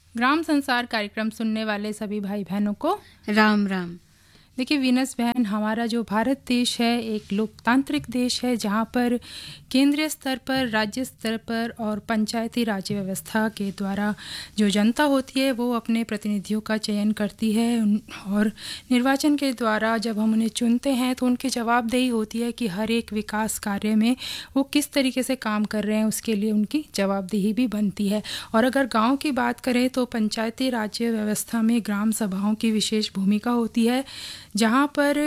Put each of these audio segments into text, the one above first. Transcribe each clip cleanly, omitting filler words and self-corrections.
ग्राम संसार कार्यक्रम सुनने वाले सभी भाई बहनों को राम राम। देखिए वीनस बहन, हमारा जो भारत देश है एक लोकतांत्रिक देश है जहाँ पर केंद्रीय स्तर पर, राज्य स्तर पर और पंचायती राज व्यवस्था के द्वारा जो जनता होती है वो अपने प्रतिनिधियों का चयन करती है और निर्वाचन के द्वारा जब हम उन्हें चुनते हैं तो उनकी जवाबदेही होती है कि हर एक विकास कार्य में वो किस तरीके से काम कर रहे हैं, उसके लिए उनकी जवाबदेही भी बनती है। और अगर गाँव की बात करें तो पंचायती राज व्यवस्था में ग्राम सभाओं की विशेष भूमिका होती है, जहाँ पर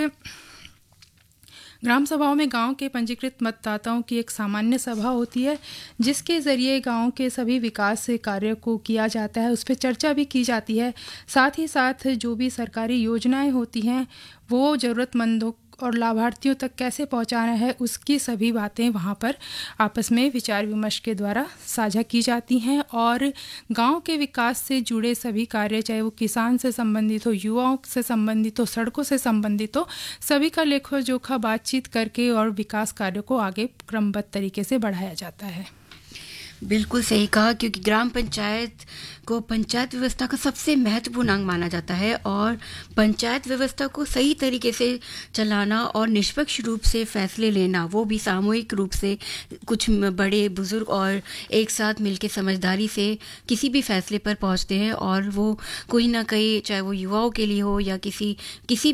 ग्राम सभाओं में गांव के पंजीकृत मतदाताओं की एक सामान्य सभा होती है जिसके ज़रिए गांव के सभी विकास कार्य को किया जाता है, उस पर चर्चा भी की जाती है। साथ ही साथ जो भी सरकारी योजनाएं होती हैं वो ज़रूरतमंदों और लाभार्थियों तक कैसे पहुंचाना है उसकी सभी बातें वहां पर आपस में विचार विमर्श के द्वारा साझा की जाती हैं। और गांव के विकास से जुड़े सभी कार्य, चाहे वो किसान से संबंधित हो, युवाओं से संबंधित हो, सड़कों से संबंधित हो, सभी का लेखा जोखा बातचीत करके और विकास कार्यों को आगे क्रमबद्ध तरीके से बढ़ाया जाता है। बिल्कुल सही कहा, क्योंकि ग्राम पंचायत को पंचायत व्यवस्था का सबसे महत्वपूर्ण अंग माना जाता है और पंचायत व्यवस्था को सही तरीके से चलाना और निष्पक्ष रूप से फैसले लेना, वो भी सामूहिक रूप से कुछ बड़े बुजुर्ग और एक साथ मिलकर समझदारी से किसी भी फैसले पर पहुंचते हैं और वो कोई ना कहीं, चाहे वो युवाओं के लिए हो या किसी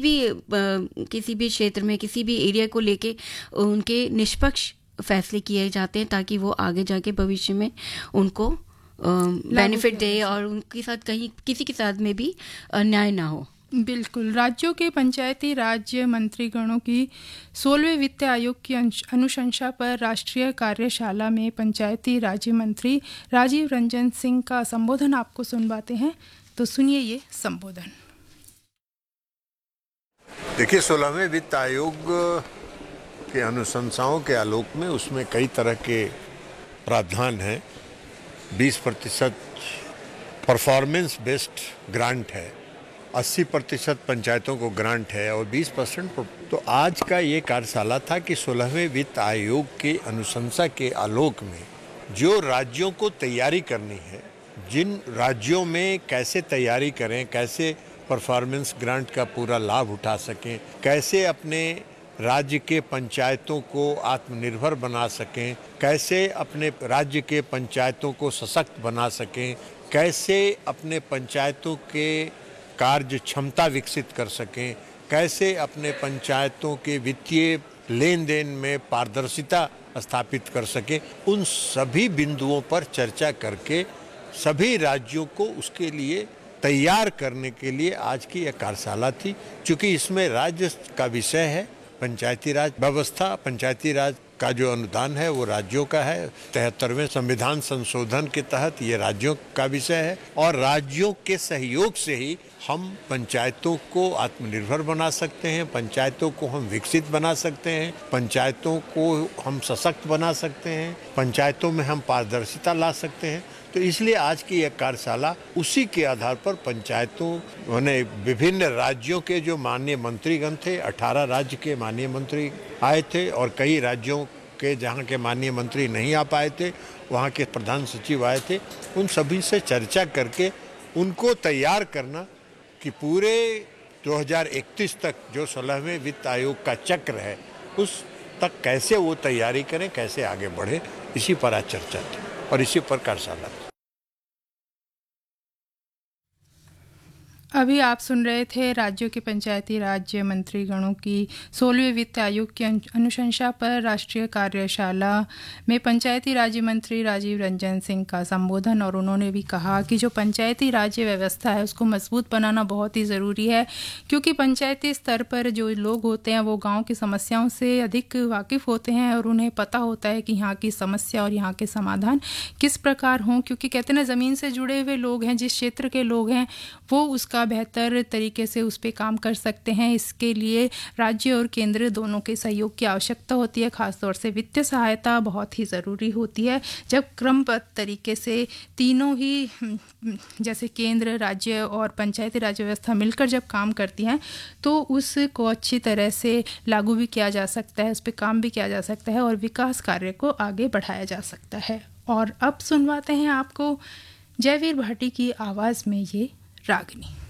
भी क्षेत्र में किसी भी एरिया को लेके उनके निष्पक्ष फैसले किए जाते हैं ताकि वो आगे जाके भविष्य में उनको बेनिफिट दे और उनके साथ कहीं किसी के साथ में भी अन्याय ना हो। बिल्कुल। राज्यों के पंचायती राज मंत्रीगणों की 16वें वित्त आयोग की अनुशंसा पर राष्ट्रीय कार्यशाला में पंचायती राज्य मंत्री राजीव रंजन सिंह का संबोधन आपको सुनवाते हैं, तो सुनिए ये संबोधन। देखिए, 16वें वित्त आयोग के अनुशंसाओं के आलोक में उसमें कई तरह के प्रावधान हैं। 20% परफॉर्मेंस बेस्ड ग्रांट है, 80% पंचायतों को ग्रांट है और 20%। तो आज का ये कार्यशाला था कि 16वें वित्त आयोग के अनुशंसा के आलोक में जो राज्यों को तैयारी करनी है, जिन राज्यों में कैसे तैयारी करें, कैसे परफॉर्मेंस ग्रांट का पूरा लाभ उठा सकें, कैसे अपने राज्य के पंचायतों को आत्मनिर्भर बना सकें, कैसे अपने राज्य के पंचायतों को सशक्त बना सकें, कैसे अपने पंचायतों के कार्य क्षमता विकसित कर सकें, कैसे अपने पंचायतों के वित्तीय लेन देन में पारदर्शिता स्थापित कर सकें, उन सभी बिंदुओं पर चर्चा करके सभी राज्यों को उसके लिए तैयार करने के लिए आज की यह कार्यशाला थी। चूँकि इसमें राज्य का विषय है, पंचायती राज व्यवस्था, पंचायती राज का जो अनुदान है वो राज्यों का है। 73वें संविधान संशोधन के तहत ये राज्यों का विषय है और राज्यों के सहयोग से ही हम पंचायतों को आत्मनिर्भर बना सकते हैं, पंचायतों को हम विकसित बना सकते हैं, पंचायतों को हम सशक्त बना सकते हैं, पंचायतों में हम पारदर्शिता ला सकते हैं। तो इसलिए आज की यह कार्यशाला उसी के आधार पर पंचायतों ने विभिन्न राज्यों के जो माननीय मंत्रीगण थे, 18 राज्य के माननीय मंत्री आए थे और कई राज्यों के जहाँ के माननीय मंत्री नहीं आ पाए थे वहाँ के प्रधान सचिव आए थे। उन सभी से चर्चा करके उनको तैयार करना कि पूरे 2031 तक जो 16वें वित्त आयोग का चक्र है उस तक कैसे वो तैयारी करें, कैसे आगे बढ़े, इसी पर आज चर्चा थी और इसी पर कार्यशाला थी। अभी आप सुन रहे थे राज्यों के पंचायती राज्य मंत्रीगणों की 16वें वित्त आयोग की अनुशंसा पर राष्ट्रीय कार्यशाला में पंचायती राज्य मंत्री राजीव रंजन सिंह का संबोधन। और उन्होंने भी कहा कि जो पंचायती राज्य व्यवस्था है उसको मजबूत बनाना बहुत ही ज़रूरी है, क्योंकि पंचायती स्तर पर जो लोग होते हैं वो गांव की समस्याओं से अधिक वाकिफ़ होते हैं और उन्हें पता होता है कि यहाँ की समस्या और यहाँ के समाधान किस प्रकार हों, क्योंकि कहते हैं ज़मीन से जुड़े हुए लोग हैं, जिस क्षेत्र के लोग हैं वो उसका बेहतर तरीके से उस पर काम कर सकते हैं। इसके लिए राज्य और केंद्र दोनों के सहयोग की आवश्यकता होती है। खासतौर से वित्तीय सहायता बहुत ही ज़रूरी होती है। जब क्रमबद्ध तरीके से तीनों ही, जैसे केंद्र, राज्य और पंचायती राज व्यवस्था मिलकर जब काम करती हैं तो उसको अच्छी तरह से लागू भी किया जा सकता है, उस पर काम भी किया जा सकता है और विकास कार्य को आगे बढ़ाया जा सकता है। और अब सुनवाते हैं आपको जयवीर भाटी की आवाज़ में ये रागनी।